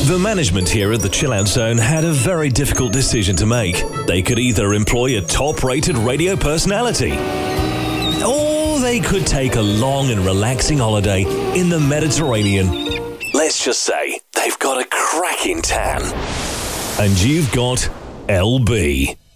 The management here at the Chill Out Zone had a very difficult decision to make. They could either employ a top-rated radio personality, or they could take a long and relaxing holiday in the Mediterranean. Let's just say they've got a cracking tan. And you've got LB.